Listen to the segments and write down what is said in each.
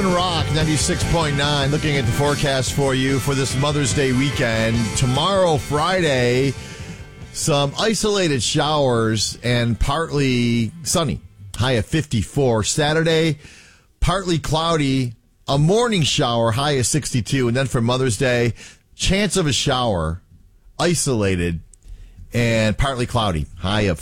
Rock 96.9. Looking at the forecast for you for this Mother's Day weekend. Tomorrow, Friday, some isolated showers and partly sunny. High of 54. Saturday, partly cloudy, a morning shower, high of 62. And then for Mother's Day, chance of a shower, isolated, and partly cloudy, high of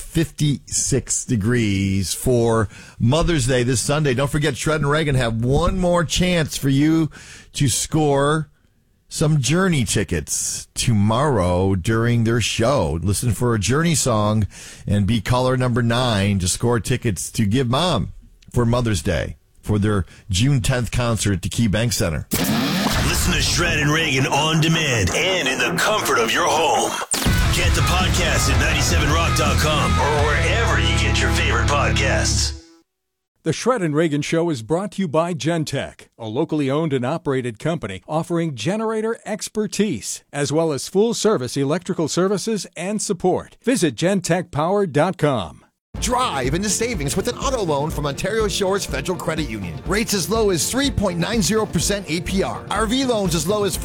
56 degrees for Mother's Day this Sunday. Don't forget, Shred and Reagan have one more chance for you to score some Journey tickets tomorrow during their show. Listen for a Journey song and be caller number 9 to score tickets to give Mom for Mother's Day for their June 10th concert at the Key Bank Center. Listen to Shred and Reagan on demand and in the comfort of your home. Get the podcast at 97rock.com or wherever you get your favorite podcasts. The Shred and Reagan Show is brought to you by Gentech, a locally owned and operated company offering generator expertise, as well as full-service electrical services and support. Visit gentechpower.com. Drive into savings with an auto loan from Ontario Shores Federal Credit Union. Rates as low as 3.90% APR. RV loans as low as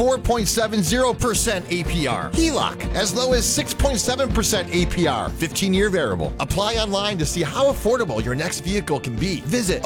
4.70% APR. HELOC as low as 6.7% APR. 15-year variable. Apply online to see how affordable your next vehicle can be. Visit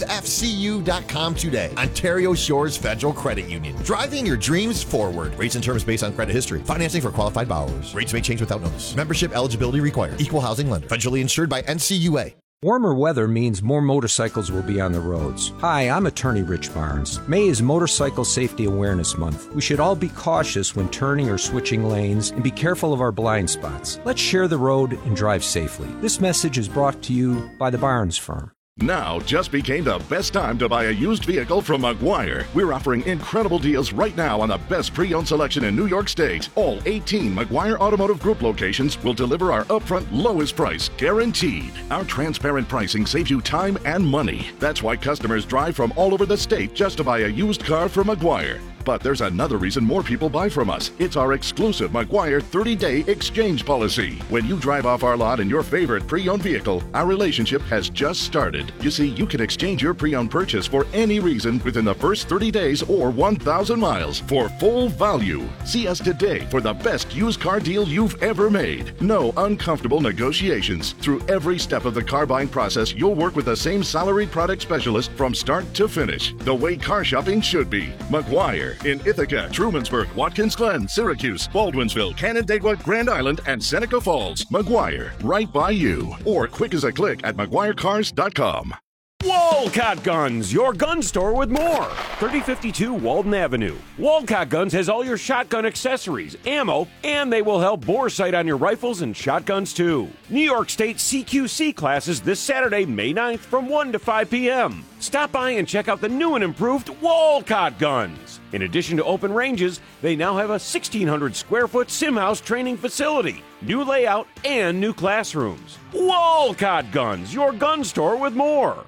osfcu.com today. Ontario Shores Federal Credit Union. Driving your dreams forward. Rates and terms based on credit history. Financing for qualified borrowers. Rates may change without notice. Membership eligibility required. Equal housing lender. Federally insured by NCUA. Warmer weather means more motorcycles will be on the roads. Hi, I'm attorney Rich Barnes. May is Motorcycle Safety Awareness Month. We should all be cautious when turning or switching lanes and be careful of our blind spots. Let's share the road and drive safely. This message is brought to you by the Barnes Firm. Now just became the best time to buy a used vehicle from Maguire. We're offering incredible deals right now on the best pre-owned selection in New York State. All 18 Maguire Automotive Group locations will deliver our upfront lowest price, guaranteed. Our transparent pricing saves you time and money. That's why customers drive from all over the state just to buy a used car from Maguire. But there's another reason more people buy from us. It's our exclusive Maguire 30-day exchange policy. When you drive off our lot in your favorite pre-owned vehicle, our relationship has just started. You see, you can exchange your pre-owned purchase for any reason within the first 30 days or 1,000 miles for full value. See us today for the best used car deal you've ever made. No uncomfortable negotiations. Through every step of the car buying process, you'll work with the same salaried product specialist from start to finish. The way car shopping should be. Maguire. In Ithaca, Trumansburg, Watkins Glen, Syracuse, Baldwinsville, Canandaigua, Grand Island, and Seneca Falls. Maguire, right by you. Or quick as a click at MaguireCars.com. Walcott Guns, your gun store with more. 3052 Walden Avenue. Walcott Guns has all your shotgun accessories, ammo, and they will help bore sight on your rifles and shotguns too. New York State CQC classes this Saturday, May 9th from 1 to 5 p.m. Stop by and check out the new and improved Walcott Guns. In addition to open ranges, they now have a 1,600 square foot sim house training facility, new layout, and new classrooms. Walcott Guns, your gun store with more.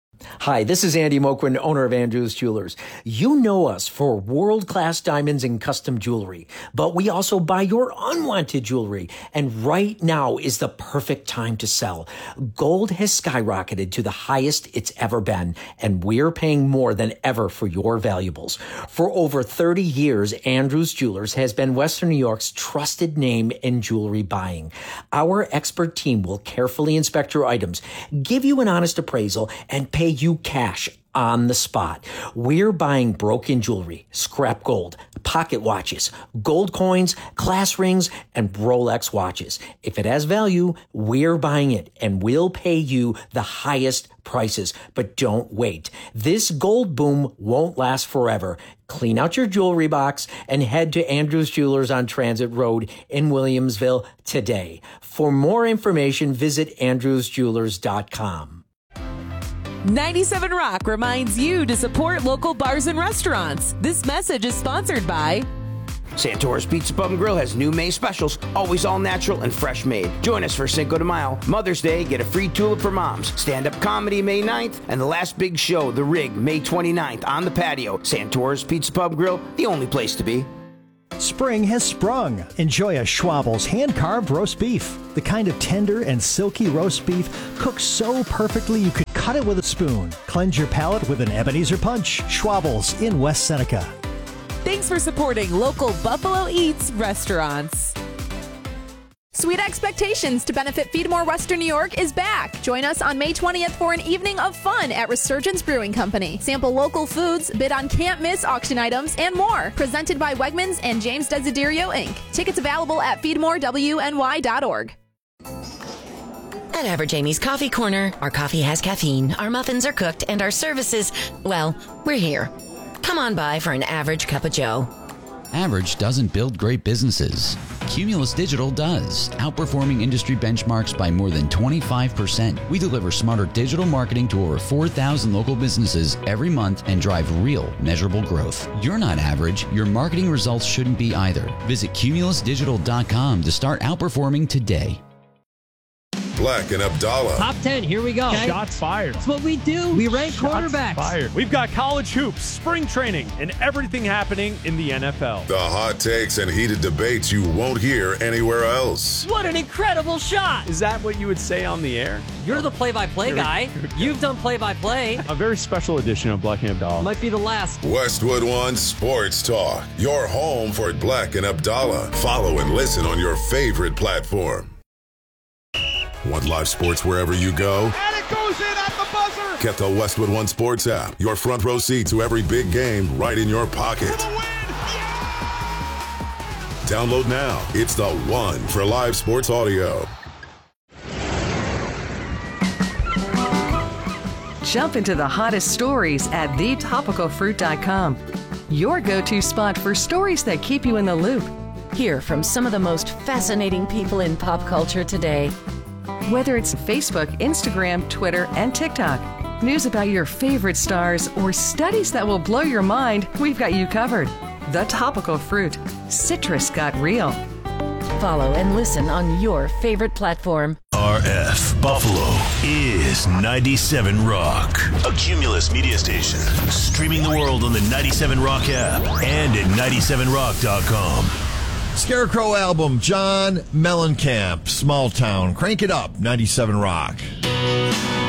Hi, this is Andy Moquin, owner of Andrews Jewelers. You know us for world-class diamonds and custom jewelry, but we also buy your unwanted jewelry. And right now is the perfect time to sell. Gold has skyrocketed to the highest it's ever been, and we're paying more than ever for your valuables. For over 30 years, Andrews Jewelers has been Western New York's trusted name in jewelry buying. Our expert team will carefully inspect your items, give you an honest appraisal, and pay you cash on the spot. We're buying broken jewelry, scrap gold, pocket watches, gold coins, class rings, and Rolex watches. If it has value, we're buying it, and we'll pay you the highest prices. But don't wait. This gold boom won't last forever. Clean out your jewelry box and head to Andrews Jewelers on Transit Road in Williamsville today. For more information, visit andrewsjewelers.com. 97 Rock reminds you to support local bars and restaurants. This message is sponsored by Santora's Pizza Pub and Grill has new May specials, always all natural and fresh made. Join us for Cinco de Mayo, Mother's Day, get a free tulip for moms, stand-up comedy May 9th, and the last big show, The Rig, May 29th on the patio. Santora's Pizza Pub and Grill, the only place to be. Spring has sprung. Enjoy a Schwabel's hand-carved roast beef. The kind of tender and silky roast beef cooked so perfectly you could cut it with a spoon. Cleanse your palate with an Ebenezer Punch. Schwabbles in West Seneca. Thanks for supporting local Buffalo Eats restaurants. Sweet Expectations to benefit Feed More Western New York is back. Join us on May 20th for an evening of fun at Resurgence Brewing Company. Sample local foods, bid on can't-miss auction items, and more. Presented by Wegmans and James Desiderio, Inc. Tickets available at feedmorewny.org. At Average Amy's Coffee Corner, our coffee has caffeine, our muffins are cooked, and our services, well, we're here. Come on by for an average cup of joe. Average doesn't build great businesses. Cumulus Digital does, outperforming industry benchmarks by more than 25%. We deliver smarter digital marketing to over 4,000 local businesses every month and drive real, measurable growth. You're not average. Your marketing results shouldn't be either. Visit cumulusdigital.com to start outperforming today. Black and Abdallah. Top 10, here we go. Okay. Shots fired. That's what we do. We rank quarterbacks. Fired. We've got college hoops, spring training, and everything happening in the NFL. The hot takes and heated debates you won't hear anywhere else. What an incredible shot. Is that what you would say on the air? You're the play-by-play guy. You've done play-by-play. A very special edition of Black and Abdallah. Might be the last. Westwood One Sports Talk. Your home for Black and Abdallah. Follow and listen on your favorite platform. Want live sports wherever you go? And it goes in at the buzzer! Get the Westwood One Sports app. Your front row seat to every big game right in your pocket. For the win! Yeah! Download now. It's the one for live sports audio. Jump into the hottest stories at thetopicalfruit.com. Your go-to spot for stories that keep you in the loop. Hear from some of the most fascinating people in pop culture today. Whether it's Facebook, Instagram, Twitter, and TikTok, news about your favorite stars, or studies that will blow your mind, we've got you covered. The Topical Fruit. Citrus got real. Follow and listen on your favorite platform. RF Buffalo is 97 Rock, a Cumulus media station. Streaming the world on the 97 Rock app and at 97rock.com. Scarecrow album, John Mellencamp, Small Town. Crank it up, 97 Rock.